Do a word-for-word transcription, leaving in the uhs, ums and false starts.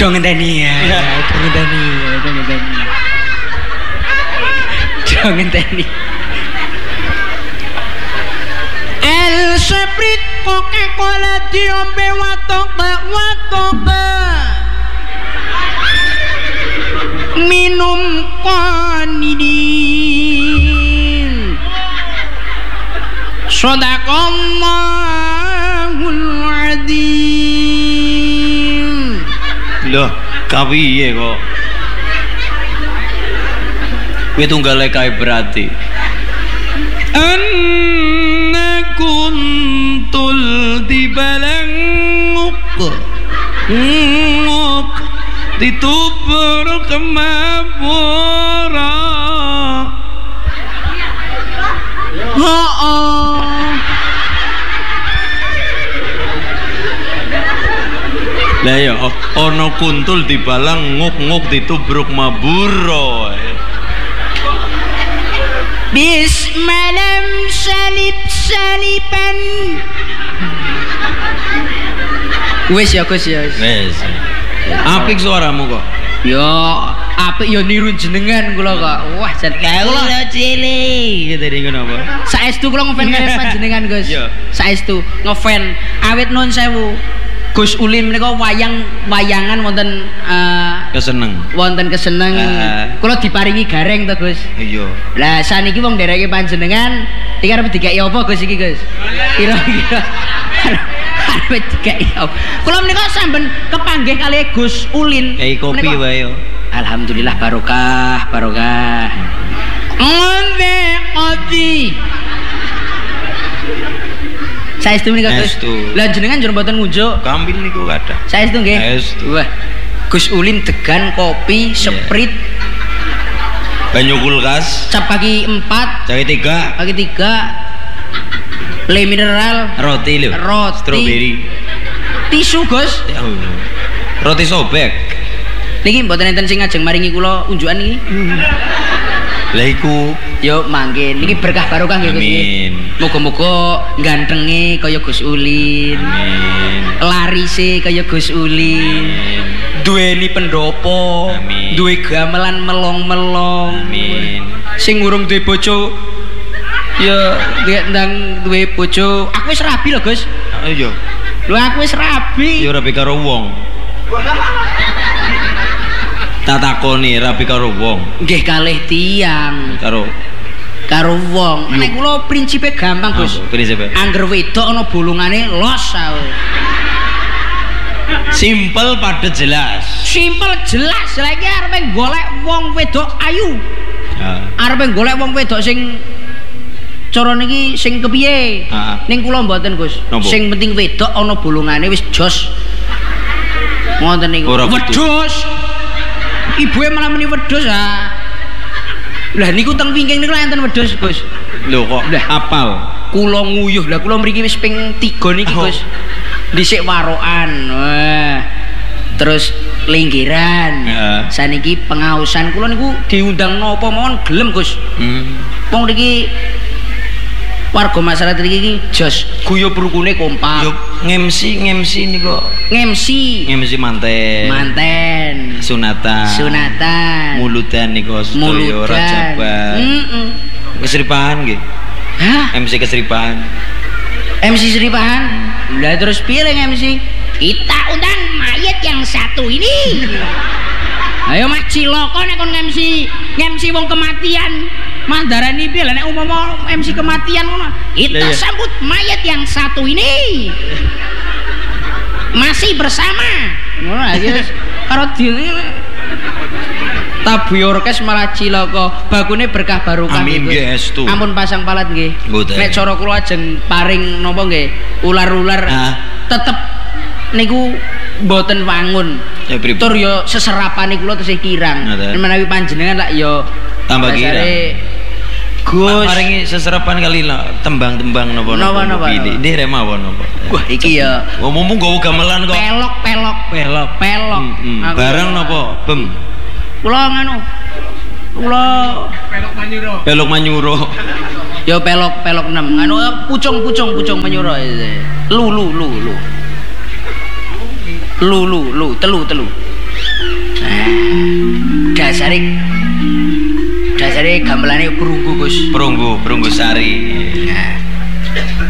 Dong ngenteni ya. Dong ngenteni, dong ngenteni. Dong ngenteni. El seprit Coca-Cola diombe watoke watoke. Minum konidin. Sadaqallahul adzim. Loh, kawiye kok. Kuwi tunggale kae berarti. Anna kuntul dibalanguk. Nguk ditubur kemabura. Oh. Lah ya ana kuntul dibalang nguk-nguk ditubruk maburo. Bismalam salib saliban. Wes ya Gus ya. Wes. Apik suaramu kok. Yo, apik yo niru jenengan kula kok. Wah, jan kula cilik. Gitu ding ngono apa? Saestu kula ngefan kalian panjenengan Gus. Iya. Saestu ngefan awit nun sewu. Gus Ulin menika wayang wayangan wonten uh, keseneng. Wonten keseneng. Uh, kula diparingi gareng to Gus. Iya. Lah saniki wong dereke panjenengan iki arep digawe apa Gus iki Gus? Kira-kira arep digawe apa? Kula menika sampun kepanggih kali Gus Ulin. Eh kopi wae yo. Alhamdulillah barokah, barokah. Ngombe kopi. Saestu menika Gus. Lah jenengan njur mboten ngunjuk. Kambil niku kathah. Saestu nggih. Saestu. Wah. Gus Ulin degan kopi, seprit. Yeah. Banyu kulkas. Cap pagi empat, pagi tiga. Pagi tiga. Le mineral, roti lho. Roti. Strawberry. Tisu, Gus. Oh. Roti sobek. Niki mboten enten sing ngajeng maringi kula unjukan iki. Lah iku yo mangke niki berkah barokah nggih Gus. Amin. Muga-muga gantenge kaya Gus Ulin. Amin. Larise kaya Gus Ulin. Amin. Duweni pendopo. Amin. Duwe gamelan melong-melong. Amin. Sing urung duwe bojo ya nek ndang duwe bojo. Aku wis rabi lho, Gus. Iya. Lho aku wis rabi. Ya rabi karo wong. Tak takoni rabi karo wong. Nggih kalih tiyang. Karo karo wong. Nek kula prinsipe gampang, Gus. Oh, prinsipe. Angger wedok ana bolongane los ae. Simpel padet jelas. Simpel jelas. Lah iki arepe golek wong wedok ayu. Heeh. Arepe golek wong wedok sing cara niki sing kepiye? Heeh. Ning kula mboten, Gus. Sing penting wedok ana bolongane wis jos. Ngoten niku. Wedhus. Ibuke malah meni wedhus ha. Lah niku teng wingking niku enten wedhus, Gus. Lho kok apal. Kula nguyuh. Lah kula mriki wis ping tiga niki, Gus. Dhisik warokan. Wah. Terus linggiran. Heeh. Saniki pengausan kula niku diundang napa mawon gelem, Gus. Hmm. Wong niki warga masyarakat iki jos guyub rukune kompak. Yo ngemsi ngemsi niku. Ngemsi. Ngemsi manten. Manten. Sunatan. Sunatan. Muludan niku sedaya rajaban. Heeh. Keseripahan nggih. Hah? M C keseripahan. M C Seripahan. Lah terus piye M C? Kita undang mayat yang satu ini. Ayo Mas Ciloko nek kon M C, M C wong kematian. Mas darani piye lah nek umpama M C kematian ngono. Kita Laya. Sambut mayat yang satu ini. Masih bersama. Ngono aja karo dene. Tabuh orkes malah Ciloko. Bakune berkah barokah Amin nggih estu. Ampun pasang palat nggih. Nek cara kula ajeng paring napa nggih? Ular-ular tetep niku mboten wangun. Ya tur yo seserapane kula tesih kirang. Menawi panjenengan lak yo tambah kirang. Gus paringi seserapan kali tembang-tembang napa napa. Nggih rek mawon napa. Wah iki ya. Wong mumpung gawe gamelan kok. Pelok pelok pelok pelok. Barang napa? Bem. Kula nganu. Kula pelok manyuro. Pelok manyuro. Ya pelok pelok enam. Anu pucung pucung pucung manyuro. Lu lu lu lu. Lu lu lu telu telu. Dasare dasare gamelane perunggu Gus. Perunggu, perunggu sari. Nah,